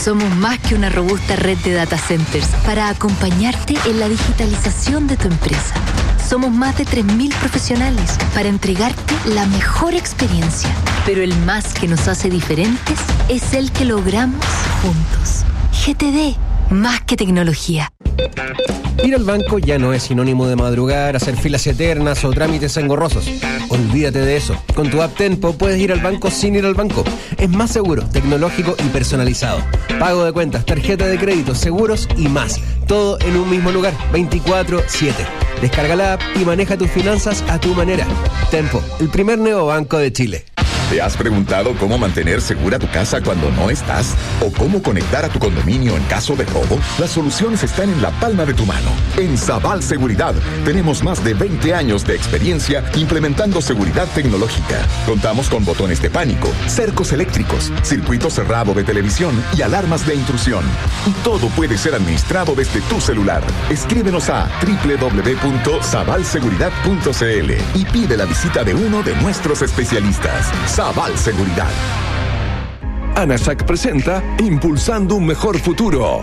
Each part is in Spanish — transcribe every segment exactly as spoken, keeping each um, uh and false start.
Somos más que una robusta red de data centers para acompañarte en la digitalización de tu empresa. Somos más de tres mil profesionales para entregarte la mejor experiencia. Pero el más que nos hace diferentes es el que logramos juntos. G T D, más que tecnología. Ir al banco ya no es sinónimo de madrugar, hacer filas eternas o trámites engorrosos. Olvídate de eso. Con tu app Tenpo puedes ir al banco sin ir al banco. Es más seguro, tecnológico y personalizado. Pago de cuentas, tarjeta de crédito, seguros y más. Todo en un mismo lugar, veinticuatro siete. Descarga la app y maneja tus finanzas a tu manera. Tenpo, el primer neobanco de Chile. ¿Te has preguntado cómo mantener segura tu casa cuando no estás? ¿O cómo conectar a tu condominio en caso de robo? Las soluciones están en la palma de tu mano. En Sabal Seguridad tenemos más de veinte años de experiencia implementando seguridad tecnológica. Contamos con botones de pánico, cercos eléctricos, circuito cerrado de televisión y alarmas de intrusión. Y todo puede ser administrado desde tu celular. Escríbenos a doble u doble u doble u punto sabal seguridad punto c l y pide la visita de uno de nuestros especialistas. Sabal Seguridad. ANASAC presenta Impulsando un Mejor Futuro.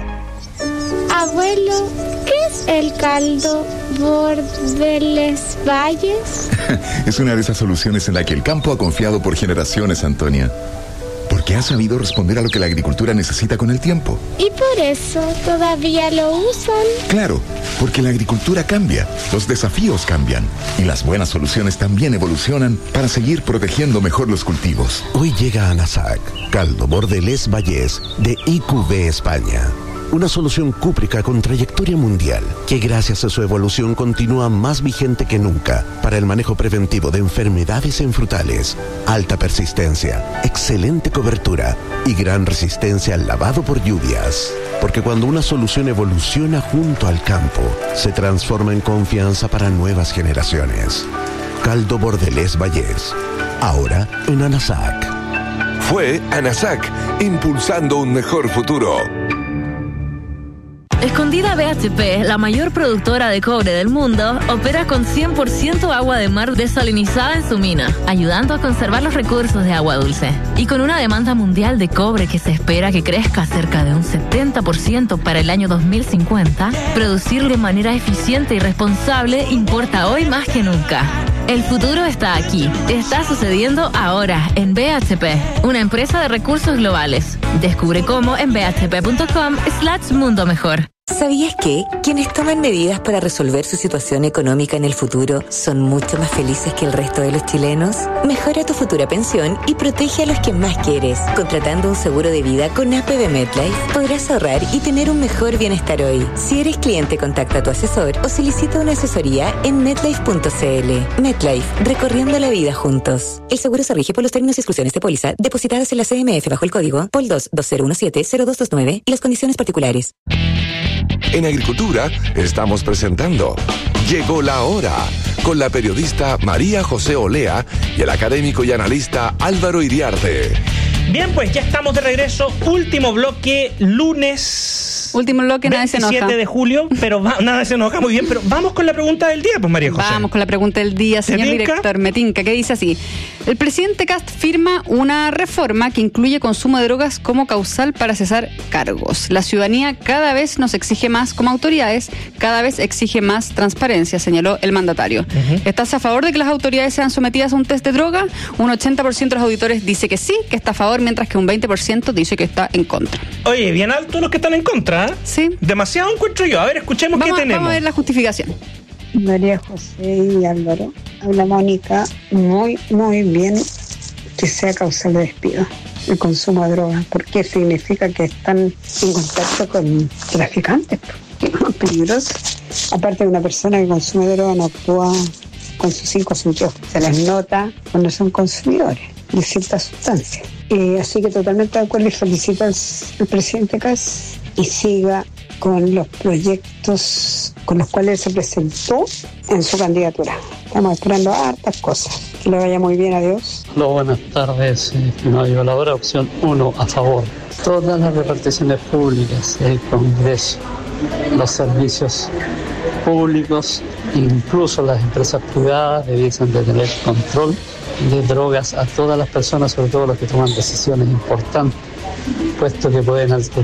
Abuelo, ¿qué es el caldo Bordeles Valles? Es una de esas soluciones en la que el campo ha confiado por generaciones, Antonia. Porque ha sabido responder a lo que la agricultura necesita con el tiempo. ¿Y por eso todavía lo usan? Claro, porque la agricultura cambia, los desafíos cambian y las buenas soluciones también evolucionan para seguir protegiendo mejor los cultivos. Hoy llega a ANASAC, caldo Bordelés Vallés de I Q B España. Una solución cúprica con trayectoria mundial que gracias a su evolución continúa más vigente que nunca para el manejo preventivo de enfermedades en frutales, alta persistencia, excelente cobertura y gran resistencia al lavado por lluvias. Porque cuando una solución evoluciona junto al campo, se transforma en confianza para nuevas generaciones. Caldo Bordelés Vallés, ahora en ANASAC. Fue ANASAC, impulsando un mejor futuro. Escondida B H P, la mayor productora de cobre del mundo, opera con cien por ciento agua de mar desalinizada en su mina, ayudando a conservar los recursos de agua dulce. Y con una demanda mundial de cobre que se espera que crezca cerca de un setenta por ciento para el año dos mil cincuenta, producir de manera eficiente y responsable importa hoy más que nunca. El futuro está aquí. Está sucediendo ahora en B H P, una empresa de recursos globales. Descubre cómo en bhp.com slash mundo mejor. ¿Sabías que quienes toman medidas para resolver su situación económica en el futuro son mucho más felices que el resto de los chilenos? Mejora tu futura pensión y protege a los que más quieres. Contratando un seguro de vida con A P B MetLife, podrás ahorrar y tener un mejor bienestar hoy. Si eres cliente, contacta a tu asesor o solicita una asesoría en metlife punto c l. MetLife, recorriendo la vida juntos. El seguro se rige por los términos y exclusiones de póliza depositadas en la C M F bajo el código P O L dos dos cero uno siete cero dos dos nueve y las condiciones particulares. En Agricultura estamos presentando Llegó la Hora, con la periodista María José Olea y el académico y analista Álvaro Iriarte. Bien, pues ya estamos de regreso. Último bloque, lunes... Último bloque, nadie se enoja. veintisiete de julio, pero va, nada se enoja, muy bien. Pero vamos con la pregunta del día, pues, María José. Vamos con la pregunta del día, señor director Metinca, que dice así. El presidente Kast firma una reforma que incluye consumo de drogas como causal para cesar cargos. La ciudadanía cada vez nos exige más como autoridades, cada vez exige más transparencia, señaló el mandatario. Uh-huh. ¿Estás a favor de que las autoridades sean sometidas a un test de droga? Un ochenta por ciento de los auditores dice que sí, que está a favor, mientras que un veinte por ciento dice que está en contra. Oye, bien alto los que están en contra. Sí. Demasiado encuentro yo. A ver, escuchemos vamos, qué tenemos. Vamos a ver la justificación. María José y Álvaro, habla Mónica, muy, muy bien que sea causal de despido el consumo de drogas, porque significa que están en contacto con traficantes, peligrosos. Aparte de una persona que consume droga no actúa con sus cinco sentidos, se les nota cuando son consumidores de ciertas sustancias. Eh, así que totalmente de acuerdo y felicito al, al presidente Kast y siga con los proyectos con los cuales se presentó en su candidatura. Estamos esperando hartas cosas. Que le vaya muy bien, adiós. Hola, buenas tardes. No, yo la hora opción uno, a favor. Todas las reparticiones públicas, el Congreso, los servicios públicos, incluso las empresas privadas debiesen de tener control de drogas a todas las personas, sobre todo las que toman decisiones importantes, puesto que pueden alterar